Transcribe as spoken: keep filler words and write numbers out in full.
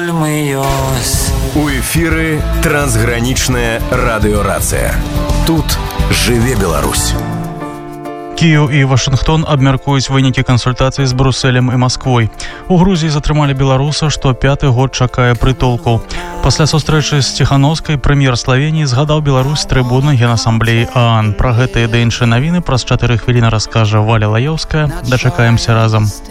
У эфіры трансгранічная радыёрацыя. Тут жыве Беларусь. Кіеў і Вашынгтон абмяркуюць вынікі кансультацый з Брусэлем і Масквой. У Грузіі затрымалі беларуса, што пяты год чакае прытулку. Пасля сустрэчы з Ціхановскай прэм'ер Славеніі згадаў Беларусь трыбуны Генасамблеі ААН. Пра гэтыя ды іншыя навіны праз чатыры хвіліны раскажа Валя Лаёўская. Дачакаемся разам.